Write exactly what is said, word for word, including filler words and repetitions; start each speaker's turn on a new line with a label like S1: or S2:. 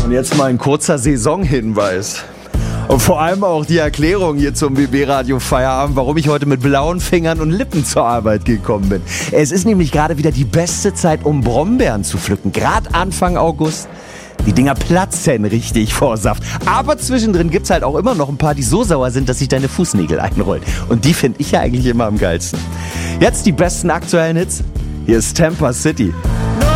S1: Und jetzt mal ein kurzer Saisonhinweis. Und vor allem auch die Erklärung hier zum B B-Radio Feierabend, warum ich heute mit blauen Fingern und Lippen zur Arbeit gekommen bin. Es ist nämlich gerade wieder die beste Zeit, um Brombeeren zu pflücken. Gerade Anfang August. Die Dinger platzen richtig vor Saft. Aber zwischendrin gibt's halt auch immer noch ein paar, die so sauer sind, dass sich deine Fußnägel einrollen. Und die finde ich ja eigentlich immer am geilsten. Jetzt die besten aktuellen Hits. Hier ist Tampa City.
S2: No